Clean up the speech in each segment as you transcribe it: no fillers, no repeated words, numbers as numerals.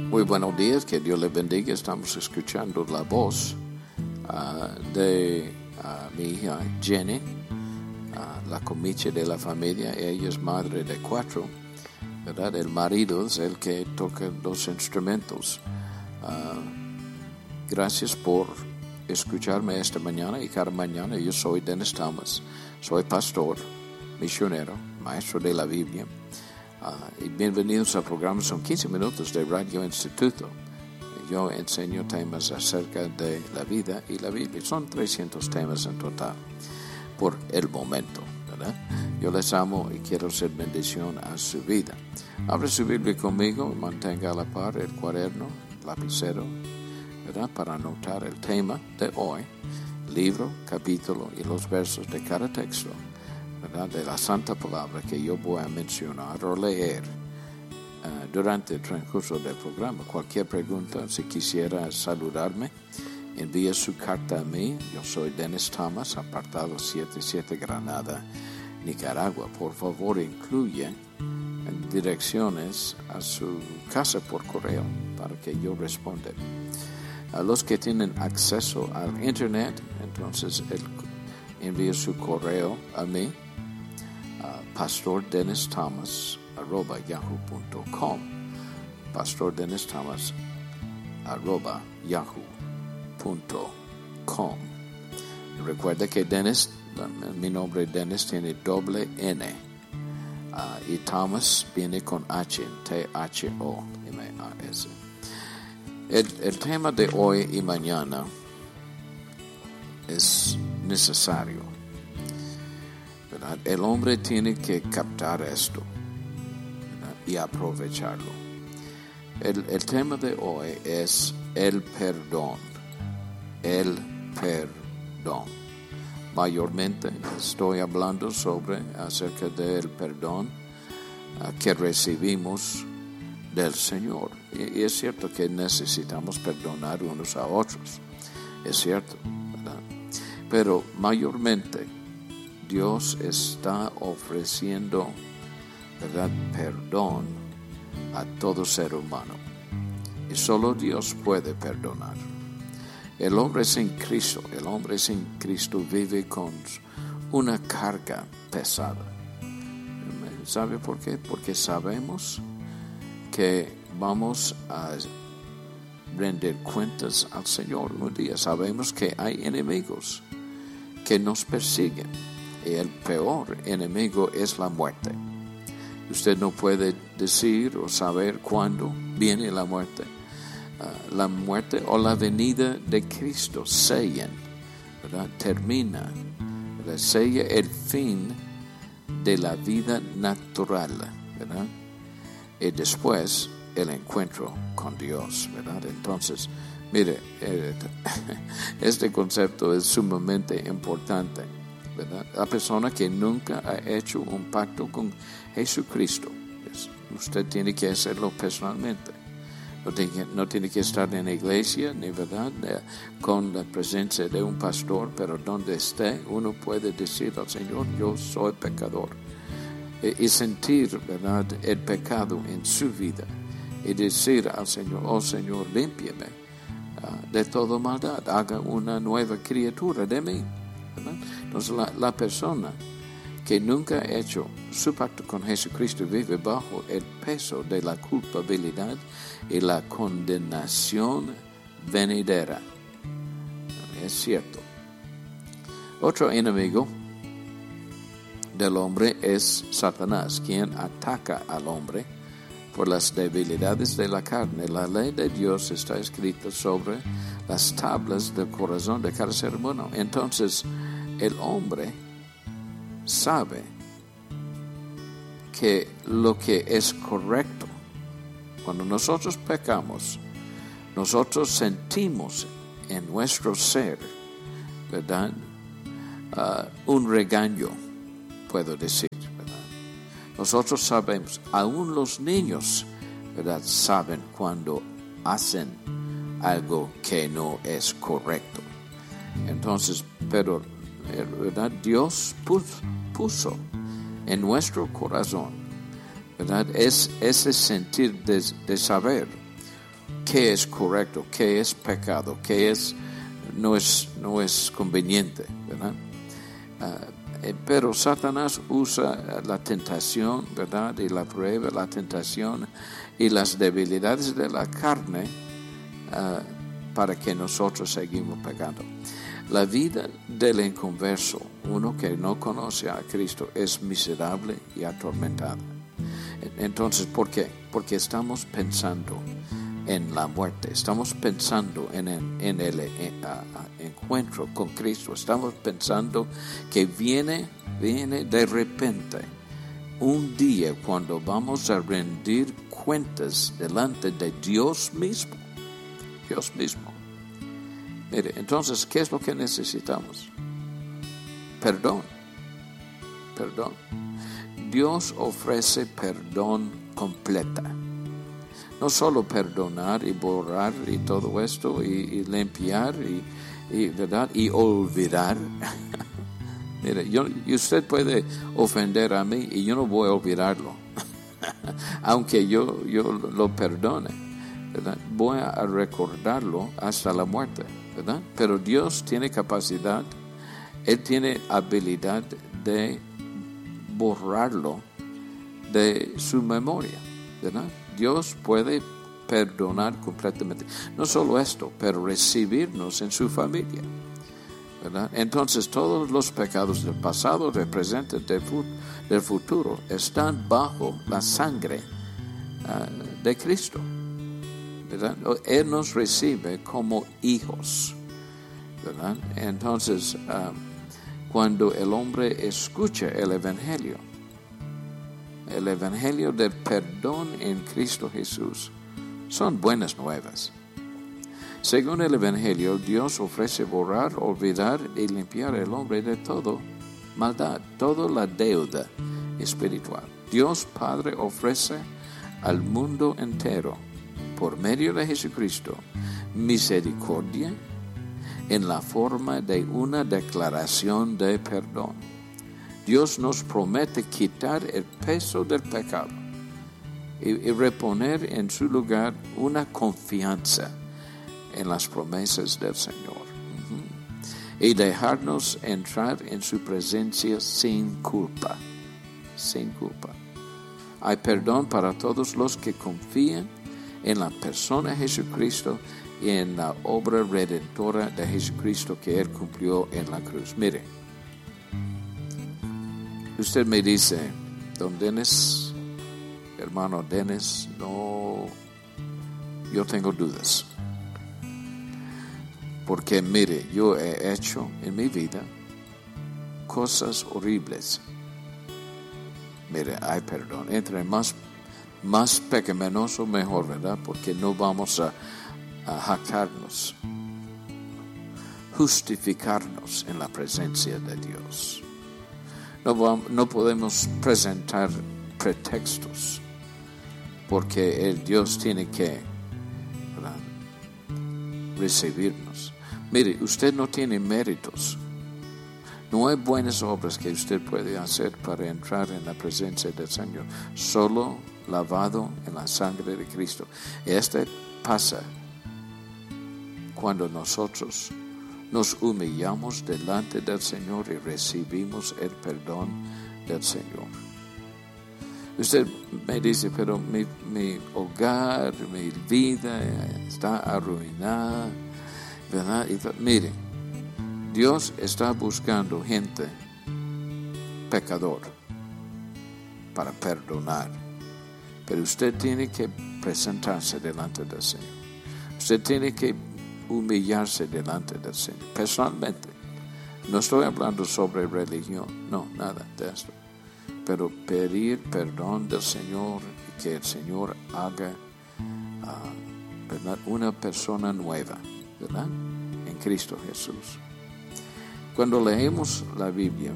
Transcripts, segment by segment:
Muy buenos días, que Dios les bendiga. Estamos escuchando la voz de mi hija Jenny, la comiche de la familia. Ella es madre de 4, ¿verdad? El marido es el que toca los instrumentos. Gracias por escucharme esta mañana y cada mañana. Yo soy Dennis Thomas, soy pastor, misionero, maestro de la Biblia. Y bienvenidos al programa. Son 15 minutos de Radio Instituto. Yo enseño temas acerca de la vida y la Biblia. Son 300 temas en total por el momento, ¿verdad? Yo les amo y quiero ser bendición a su vida. Abre su Biblia conmigo, mantenga a la par el cuaderno, lapicero, ¿verdad? Para anotar el tema de hoy, libro, capítulo y los versos de cada texto, ¿verdad? De la Santa Palabra que yo voy a mencionar o leer durante el transcurso del programa. Cualquier pregunta, si quisiera saludarme, envíe su carta a mí. Yo soy Dennis Thomas, apartado 77 Granada, Nicaragua. Por favor, incluya direcciones a su casa por correo para que yo responda. A los que tienen acceso al internet, entonces envíe su correo a mí, pastordenisthomas@yahoo.com, pastordenisthomas@yahoo.com. Recuerda que Dennis, mi nombre Dennis tiene doble N, y Thomas viene con H, Thomas. El tema de hoy y mañana es necesario, ¿verdad? El hombre tiene que captar esto, ¿verdad? Y aprovecharlo. El tema de hoy es el perdón. El perdón. Mayormente estoy hablando acerca del perdón que recibimos del Señor. Y es cierto que necesitamos perdonar unos a otros. Es cierto, ¿verdad? Pero mayormente Dios está ofreciendo, ¿verdad?, perdón a todo ser humano. Y solo Dios puede perdonar. El hombre sin Cristo vive con una carga pesada. ¿Sabe por qué? Porque sabemos que vamos a rendir cuentas al Señor un día. Sabemos que hay enemigos que nos persiguen. Y el peor enemigo es la muerte. Usted no puede decir o saber cuándo viene la muerte. La muerte o la venida de Cristo sellan, ¿verdad? Termina, ¿verdad? Sella el fin de la vida natural, ¿verdad? Y después el encuentro con Dios, ¿verdad? Entonces, mire, este concepto es sumamente importante, ¿verdad? La persona que nunca ha hecho un pacto con Jesucristo, usted tiene que hacerlo personalmente. No tiene que estar en la iglesia, ni verdad, con la presencia de un pastor, pero donde esté, uno puede decir al Señor: yo soy pecador. Y sentir, verdad, el pecado en su vida. Y decir al Señor: oh Señor, límpiame de toda maldad, haga una nueva criatura de mí, ¿verdad? Entonces la persona que nunca ha hecho su pacto con Jesucristo vive bajo el peso de la culpabilidad y la condenación venidera. Es cierto. Otro enemigo del hombre es Satanás, quien ataca al hombre por las debilidades de la carne. La ley de Dios está escrita sobre las tablas del corazón de cada ser humano. Entonces, el hombre sabe que lo que es correcto, cuando nosotros pecamos, nosotros sentimos en nuestro ser, ¿verdad?, un regaño, puedo decir, ¿verdad? Nosotros sabemos, aún los niños, ¿verdad?, saben cuando hacen algo que no es correcto. Entonces, pero, ¿verdad?, Dios puso en nuestro corazón, ¿verdad?, es ese sentir de saber qué es correcto, qué es pecado, qué no es conveniente, ¿verdad? Pero Satanás usa la tentación, ¿verdad? Y la prueba, la tentación y las debilidades de la carne para que nosotros seguimos pecando. La vida del inconverso, uno que no conoce a Cristo, es miserable y atormentada. Entonces, ¿por qué? Porque estamos pensando en la muerte, estamos pensando en el encuentro con Cristo, estamos pensando que viene de repente un día cuando vamos a rendir cuentas delante de Dios mismo. Dios mismo. Mire, entonces, ¿qué es lo que necesitamos? Perdón. Dios ofrece perdón completa. No solo perdonar y borrar y todo esto y limpiar ¿verdad? Y olvidar. Mire, y usted puede ofender a mí y yo no voy a olvidarlo. Aunque yo lo perdone, ¿verdad? Voy a recordarlo hasta la muerte, ¿verdad? Pero Dios tiene capacidad, Él tiene habilidad de borrarlo de su memoria, ¿verdad? Dios puede perdonar completamente. No solo esto, pero recibirnos en su familia, ¿verdad? Entonces todos los pecados del pasado, representantes del futuro, están bajo la sangre de Cristo, ¿verdad? Él nos recibe como hijos, ¿verdad? Entonces, cuando el hombre escucha el Evangelio del perdón en Cristo Jesús, son buenas nuevas. Según el Evangelio, Dios ofrece borrar, olvidar y limpiar al hombre de todo maldad, toda la deuda espiritual. Dios Padre ofrece al mundo entero, por medio de Jesucristo, misericordia en la forma de una declaración de perdón. Dios nos promete quitar el peso del pecado y reponer en su lugar una confianza en las promesas del Señor. Y dejarnos entrar en su presencia sin culpa. Sin culpa. Hay perdón para todos los que confían en la persona de Jesucristo y en la obra redentora de Jesucristo que Él cumplió en la cruz. Mire, usted me dice, don Dennis, hermano Dennis, no, yo tengo dudas. Porque mire, yo he hecho en mi vida cosas horribles. Mire, hay perdón. Entre más pecaminoso, mejor, ¿verdad? Porque no vamos a jactarnos, justificarnos en la presencia de Dios. No podemos presentar pretextos, porque el Dios tiene que, ¿verdad?, recibirnos. Mire, usted no tiene méritos. No hay buenas obras que usted puede hacer para entrar en la presencia del Señor. Solo lavado en la sangre de Cristo. Este pasa cuando nosotros nos humillamos delante del Señor y recibimos el perdón del Señor. Usted me dice, pero mi hogar, mi vida está arruinada, ¿verdad? Mire, Dios está buscando gente pecador para perdonar. Pero usted tiene que presentarse delante del Señor. Usted tiene que humillarse delante del Señor. Personalmente, no estoy hablando sobre religión, no, nada de esto. Pero pedir perdón del Señor y que el Señor haga, ¿verdad?, una persona nueva, ¿verdad?, en Cristo Jesús. Cuando leemos la Biblia,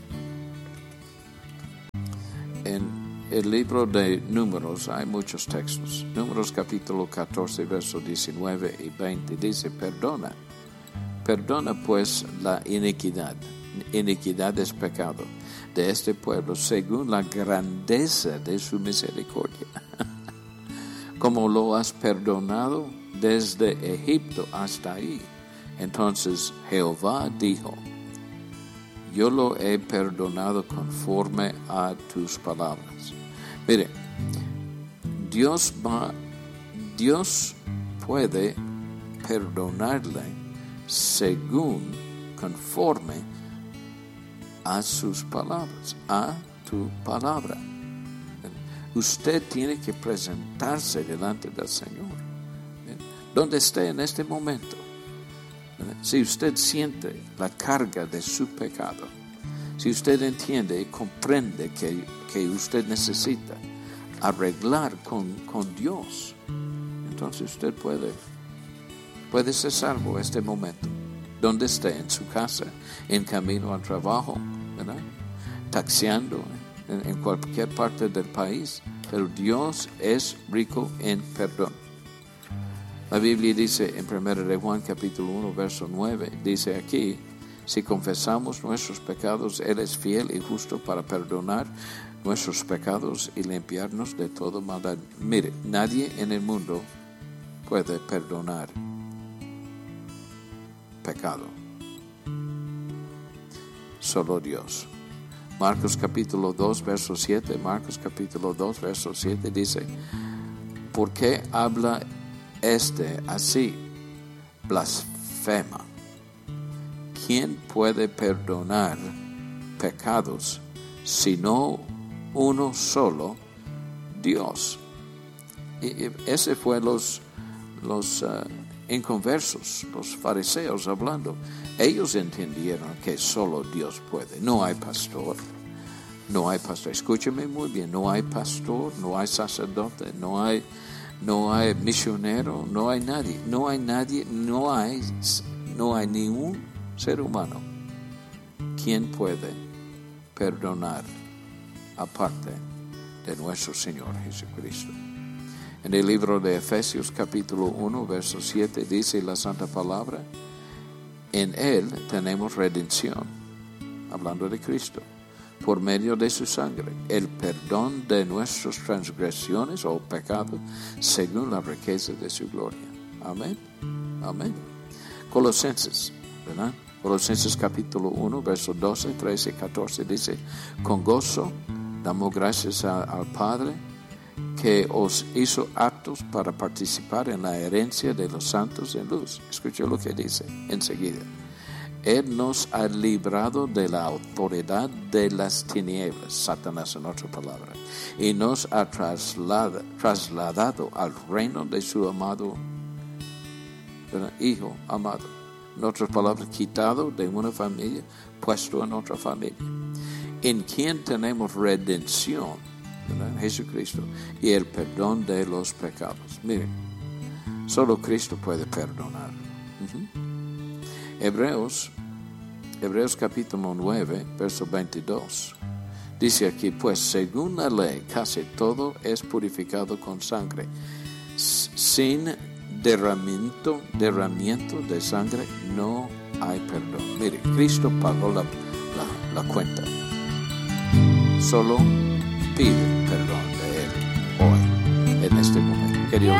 en el libro de Números hay muchos textos. Números capítulo 14, versos 19 y 20 dice, perdona pues la iniquidad. Iniquidad es pecado de este pueblo según la grandeza de su misericordia. como lo has perdonado desde Egipto hasta ahí. Entonces Jehová dijo: yo lo he perdonado conforme a tus palabras. Mire, Dios puede perdonarle conforme a sus palabras, a tu palabra. Usted tiene que presentarse delante del Señor, donde esté en este momento. Si usted siente la carga de su pecado, si usted entiende y comprende que usted necesita arreglar con Dios, entonces usted puede ser salvo este momento, donde esté, en su casa, en camino al trabajo, ¿verdad? Taxiando en cualquier parte del país, pero Dios es rico en perdón. La Biblia dice en 1 de Juan capítulo 1 verso 9, dice aquí: si confesamos nuestros pecados, Él es fiel y justo para perdonar nuestros pecados y limpiarnos de todo maldad. Mire, nadie en el mundo puede perdonar pecado, solo Dios. Marcos capítulo 2 verso 7, Marcos capítulo 2 verso 7 dice: ¿por qué habla así? Blasfema. ¿Quién puede perdonar pecados sino uno solo, Dios? Y ese fue los inconversos, los fariseos hablando. Ellos entendieron que solo Dios puede. No hay pastor. Escúcheme muy bien. No hay pastor, no hay sacerdote, no hay misionero, no hay nadie, no hay ningún ser humano quien puede perdonar aparte de nuestro Señor Jesucristo. En el libro de Efesios capítulo 1 verso 7 dice la Santa Palabra: en Él tenemos redención, hablando de Cristo, por medio de su sangre, el perdón de nuestras transgresiones o pecados, según la riqueza de su gloria. Amén. Amén. Colosenses, ¿verdad? Colosenses capítulo 1, versos 12, 13 y 14 dice: con gozo damos gracias al Padre, que os hizo aptos para participar en la herencia de los santos en luz. Escucha lo que dice enseguida: Él nos ha librado de la autoridad de las tinieblas, Satanás en otra palabra, y nos ha trasladado al reino de su amado Hijo amado. En otras palabras, quitado de una familia, puesto en otra familia, en quien tenemos redención, ¿verdad? Jesucristo, y el perdón de los pecados. Miren, solo Cristo puede perdonar. Hebreos capítulo 9, verso 22. Dice aquí: pues según la ley, casi todo es purificado con sangre. Sin derramamiento de sangre no hay perdón. Mire, Cristo pagó la cuenta. Solo pide perdón de Él hoy, en este momento. Que Dios